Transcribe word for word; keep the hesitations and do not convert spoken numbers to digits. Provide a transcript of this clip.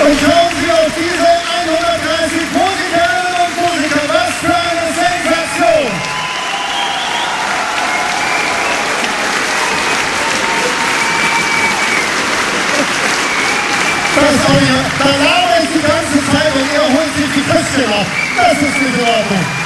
Und schauen Sie auf diese hundertdreißig Musikerinnen und Musiker. Was für eine Sensation! Das auch ja, da lauere ich die ganze Zeit und ihr holt sich die Küste ab. Das ist nicht in Ordnung.